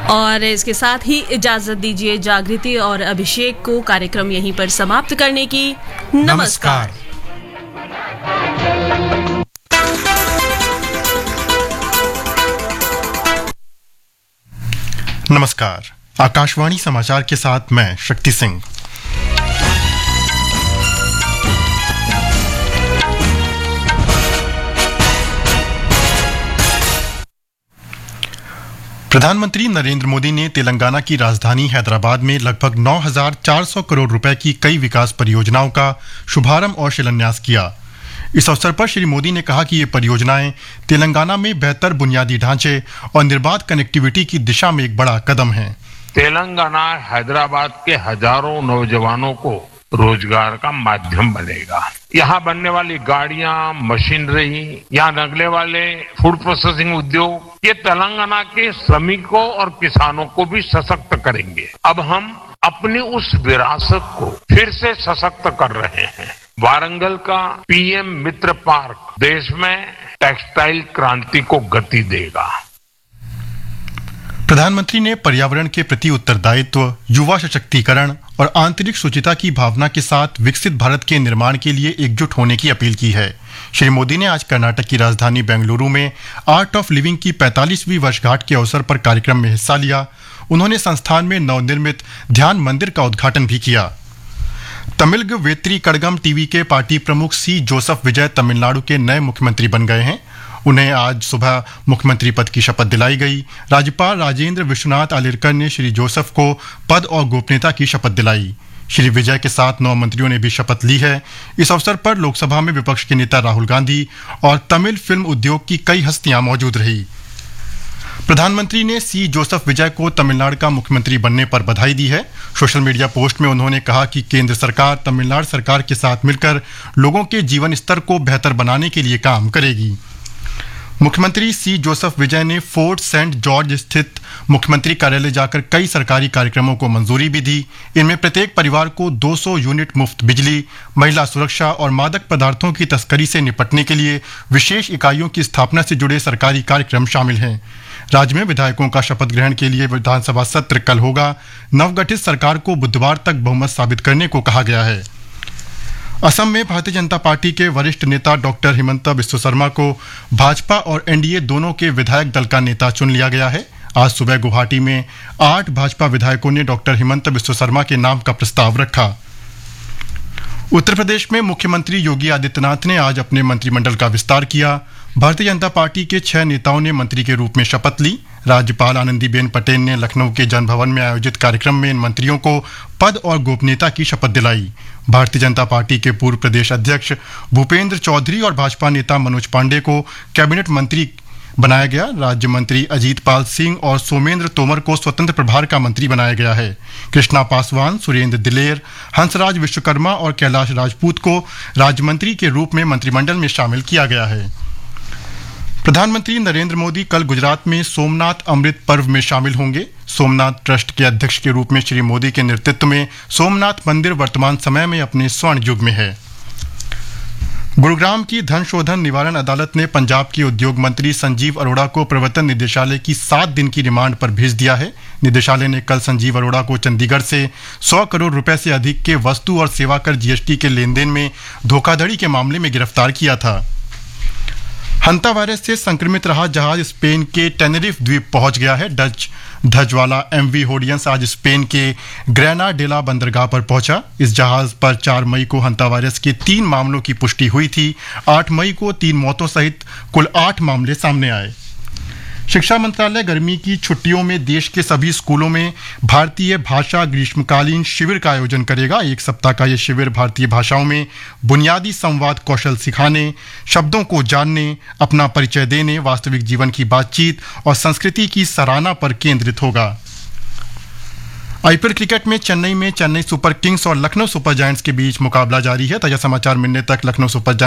और इसके साथ ही इजाजत दीजिए जागृति और अभिषेक को कार्यक्रम यहीं पर समाप्त करने की। नमस्कार। नमस्कार। आकाशवाणी समाचार के साथ मैं शक्ति सिंह। प्रधानमंत्री नरेंद्र मोदी ने तेलंगाना की राजधानी हैदराबाद में लगभग 9,400 करोड़ रुपए की कई विकास परियोजनाओं का शुभारंभ और शिलान्यास किया। इस अवसर पर श्री मोदी ने कहा कि ये परियोजनाएं तेलंगाना में बेहतर बुनियादी ढांचे और निर्बाध कनेक्टिविटी की दिशा में एक बड़ा कदम है। तेलंगाना हैदराबाद के हजारों नौजवानों को रोजगार का माध्यम बनेगा। यहाँ बनने वाली गाड़ियां, मशीनरी, यहाँ लगने वाले फूड प्रोसेसिंग उद्योग, ये तेलंगाना के श्रमिकों और किसानों को भी सशक्त करेंगे। अब हम अपनी उस विरासत को फिर से सशक्त कर रहे हैं। वारंगल का पीएम मित्र पार्क देश में टेक्सटाइल क्रांति को गति देगा। प्रधानमंत्री ने पर्यावरण के प्रति उत्तरदायित्व, युवा सशक्तिकरण और आंतरिक शुचिता की भावना के साथ विकसित भारत के निर्माण के लिए एकजुट होने की अपील की है। श्री मोदी ने आज कर्नाटक की राजधानी बेंगलुरु में आर्ट ऑफ लिविंग की 45वीं वर्षगांठ के अवसर पर कार्यक्रम में हिस्सा लिया। उन्होंने संस्थान में नवनिर्मित ध्यान मंदिर का उद्घाटन भी किया। तमिल वेत्री कड़गम टीवी के पार्टी प्रमुख सी जोसेफ विजय तमिलनाडु के नए मुख्यमंत्री बन गए हैं। उन्हें आज सुबह मुख्यमंत्री पद की शपथ दिलाई गई। राज्यपाल राजेंद्र विश्वनाथ आलिरकर ने श्री जोसेफ को पद और गोपनीयता की शपथ दिलाई। श्री विजय के साथ 9 मंत्रियों ने भी शपथ ली है। इस अवसर पर लोकसभा में विपक्ष के नेता राहुल गांधी और तमिल फिल्म उद्योग की कई हस्तियां मौजूद रही। प्रधानमंत्री ने सी जोसेफ विजय को तमिलनाडु का मुख्यमंत्री बनने पर बधाई दी है। सोशल मीडिया पोस्ट में उन्होंने कहा कि केंद्र सरकार तमिलनाडु सरकार के साथ मिलकर लोगों के जीवन स्तर को बेहतर बनाने के लिए काम करेगी। मुख्यमंत्री सी जोसेफ विजय ने फोर्ट सेंट जॉर्ज स्थित मुख्यमंत्री कार्यालय जाकर कई सरकारी कार्यक्रमों को मंजूरी भी दी। इनमें प्रत्येक परिवार को 200 यूनिट मुफ्त बिजली, महिला सुरक्षा और मादक पदार्थों की तस्करी से निपटने के लिए विशेष इकाइयों की स्थापना से जुड़े सरकारी कार्यक्रम शामिल हैं। राज्य में विधायकों का शपथ ग्रहण के लिए विधानसभा सत्र कल होगा। नवगठित सरकार को बुधवार तक बहुमत साबित करने को कहा गया है। असम में भारतीय जनता पार्टी के वरिष्ठ नेता डॉक्टर हिमंता बिस्वा शर्मा को भाजपा और एनडीए दोनों के विधायक दल का नेता चुन लिया गया है। आज सुबह गुवाहाटी में 8 भाजपा विधायकों ने डॉक्टर हिमंता बिस्वा शर्मा के नाम का प्रस्ताव रखा। उत्तर प्रदेश में मुख्यमंत्री योगी आदित्यनाथ ने आज अपने मंत्रिमंडल का विस्तार किया। भारतीय जनता पार्टी के 6 नेताओं ने मंत्री के रूप में शपथ ली। राज्यपाल आनंदीबेन पटेल ने लखनऊ के जनभवन में आयोजित कार्यक्रम में इन मंत्रियों को पद और गोपनीयता की शपथ दिलाई। भारतीय जनता पार्टी के पूर्व प्रदेश अध्यक्ष भूपेंद्र चौधरी और भाजपा नेता मनोज पांडे को कैबिनेट मंत्री बनाया गया। राज्य मंत्री अजीत पाल सिंह और सोमेंद्र तोमर को स्वतंत्र प्रभार का मंत्री बनाया गया है। कृष्णा पासवान, सुरेंद्र दिलेर, हंसराज विश्वकर्मा और कैलाश राजपूत को राज्य मंत्री के रूप में मंत्रिमंडल में शामिल किया गया है। प्रधानमंत्री नरेंद्र मोदी कल गुजरात में सोमनाथ अमृत पर्व में शामिल होंगे। सोमनाथ ट्रस्ट के अध्यक्ष के रूप में श्री मोदी के नेतृत्व में सोमनाथ मंदिर वर्तमान समय में अपने स्वर्ण युग में है। गुरुग्राम की धन शोधन निवारण अदालत ने पंजाब के उद्योग मंत्री संजीव अरोड़ा को प्रवर्तन निदेशालय की 7 दिन की रिमांड पर भेज दिया है। निदेशालय ने कल संजीव अरोड़ा को चंडीगढ़ से 100 करोड़ रुपए से अधिक के वस्तु और सेवा कर जीएसटी के लेन देन में धोखाधड़ी के मामले में गिरफ्तार किया था। हंता वायरस से संक्रमित रहा जहाज स्पेन के टेनेरिफ द्वीप पहुंच गया है। डच ध्वज वाला एमवी होडियंस आज स्पेन के ग्रेनाडेला बंदरगाह पर पहुंचा। इस जहाज पर 4 मई को हंता वायरस के 3 मामलों की पुष्टि हुई थी। 8 मई को 3 मौतों सहित कुल 8 मामले सामने आए। शिक्षा मंत्रालय गर्मी की छुट्टियों में देश के सभी स्कूलों में भारतीय भाषा ग्रीष्मकालीन शिविर का आयोजन करेगा। 1 सप्ताह का यह शिविर भारतीय भाषाओं में बुनियादी संवाद कौशल सिखाने, शब्दों को जानने, अपना परिचय देने, वास्तविक जीवन की बातचीत और संस्कृति की सराहना पर केंद्रित होगा। आईपीएल क्रिकेट में चेन्नई सुपर किंग्स और लखनऊ सुपर जायंट्स के बीच मुकाबला जारी है। ताजा समाचार मिलने तक लखनऊ सुपर